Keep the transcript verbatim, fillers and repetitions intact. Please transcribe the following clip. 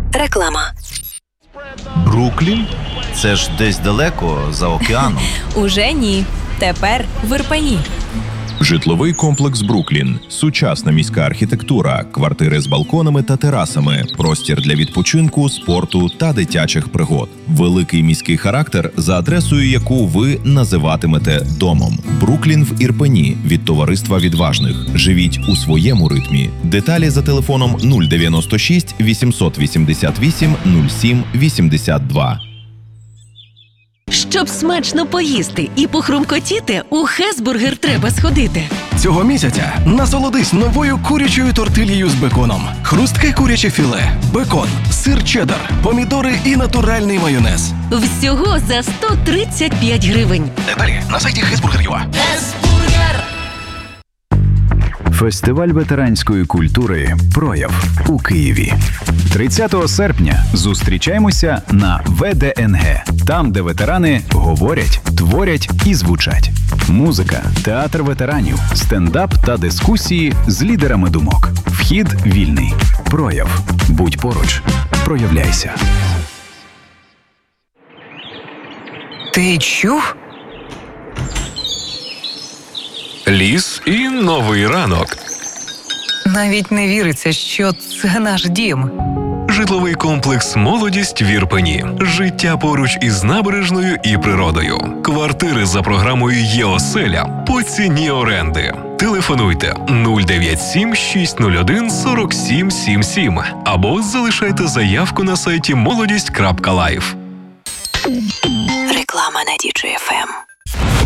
Реклама. Бруклін? Це ж десь далеко, за океаном. Уже ні. Тепер в Ірпені. Житловий комплекс «Бруклін». Сучасна міська архітектура, квартири з балконами та терасами, простір для відпочинку, спорту та дитячих пригод. Великий міський характер, за адресою яку ви називатимете домом. «Бруклін» в Ірпені від товариства відважних. Живіть у своєму ритмі. Деталі за телефоном нуль дев'яносто шість вісімсот вісімдесят вісім нуль сім вісімдесят два. Щоб смачно поїсти і похрумкотіти, у Хесбургер треба сходити. Цього місяця насолодись новою курячою тортильєю з беконом. Хрустке куряче філе, бекон, сир чеддер, помідори і натуральний майонез. Всього за сто тридцять п'ять гривень. Деталі на сайті хесбургер точка ю а. Фестиваль ветеранської культури «Прояв» у Києві. тридцятого серпня зустрічаємося на ве де ен ге. Там, де ветерани говорять, творять і звучать. Музика, театр ветеранів, стендап та дискусії з лідерами думок. Вхід вільний. «Прояв». Будь поруч. Проявляйся. Ти чув? Ліс і новий ранок. Навіть не віриться, що це наш дім. Житловий комплекс «Молодість» в Ірпені. Життя поруч із набережною і природою. Квартири за програмою «Є-оселя» по ціні оренди. Телефонуйте нуль дев'ять сім шість нуль один сорок сім сімдесят сім або залишайте заявку на сайті молодість крапка лайф. Реклама на Ді Джей еф ем.